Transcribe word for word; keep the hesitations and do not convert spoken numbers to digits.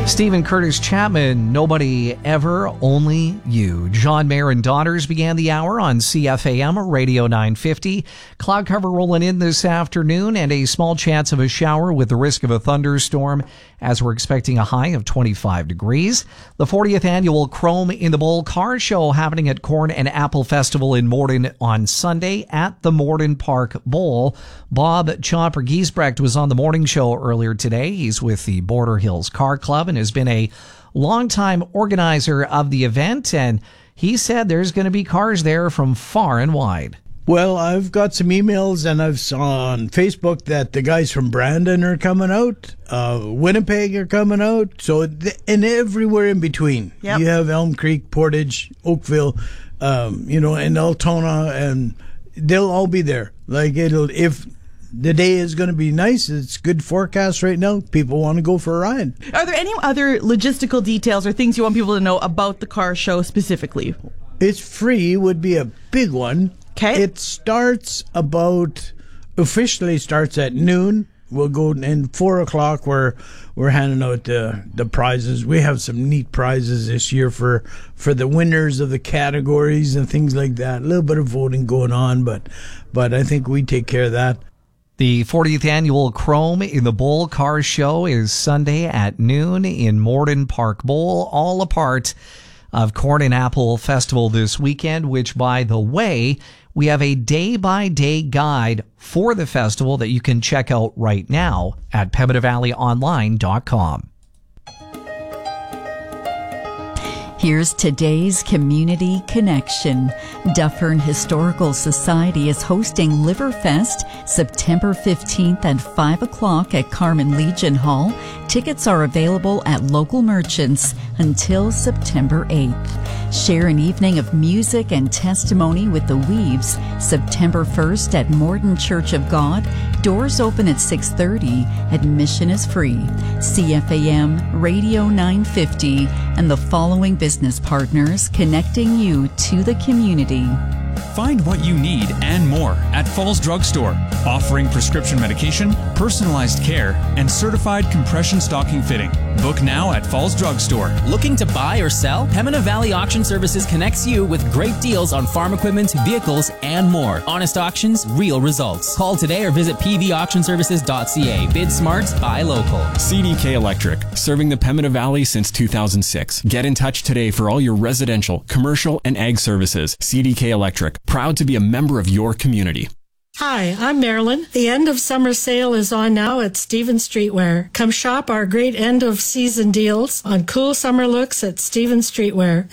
Stephen Curtis Chapman, Nobody Ever, Only You. John Mayer and Daughters began the hour on C F A M Radio nine fifty. Cloud cover rolling in this afternoon and a small chance of a shower with the risk of a thunderstorm as we're expecting a high of twenty-five degrees. The fortieth annual Chrome in the Bowl car show happening at Corn and Apple Festival in Morden on Sunday at the Morden Park Bowl. Bob Chopper Giesbrecht was on the morning show earlier today. He's with the Border Hills Car Club and has been a longtime organizer of the event, and he said there's going to be cars there from far and wide. Well, I've got some emails, and I've saw on Facebook that the guys from Brandon are coming out, uh, Winnipeg are coming out, so th- and everywhere in between. Yep. You have Elm Creek, Portage, Oakville, um, you know, and Altona, and they'll all be there. Like it'll if. The day is going to be nice. It's good forecast right now. People want to go for a ride. Are there any other logistical details or things you want people to know about the car show specifically? It's free would be a big one. Okay. It starts about, officially starts at noon. We'll go in four o'clock where we're handing out the, the prizes. We have some neat prizes this year for, for the winners of the categories and things like that. A little bit of voting going on, but, but I think we take care of that. The fortieth annual Chrome in the Bowl car show is Sunday at noon in Morden Park Bowl, all a part of Corn and Apple Festival this weekend, which, by the way, we have a day-by-day guide for the festival that you can check out right now at pembina valley online dot com. Here's today's Community Connection. Dufferin Historical Society is hosting Liverfest September fifteenth at five o'clock at Carmen Legion Hall. Tickets are available at local merchants until September eighth. Share an evening of music and testimony with the Weaves September first at Morden Church of God. Doors open at six thirty. Admission is free. C F A M Radio nine fifty and the following business partners connecting you to the community. Find what you need and more at Falls Drug Store, offering prescription medication, personalized care, and certified compression stocking fitting. Book now at Falls Drug Store. Looking to buy or sell? Pembina Valley Auction Services connects you with great deals on farm equipment, vehicles, and more. Honest auctions, real results. Call today or visit p v auction services dot c a. Bid smart, buy local. C D K Electric, serving the Pembina Valley since two thousand six. Get in touch today for all your residential, commercial, and ag services. C D K Electric, proud to be a member of your community. Hi, I'm Marilyn. The end of summer sale is on now at Stevens Streetwear. Come shop our great end of season deals on cool summer looks at Stevens Streetwear.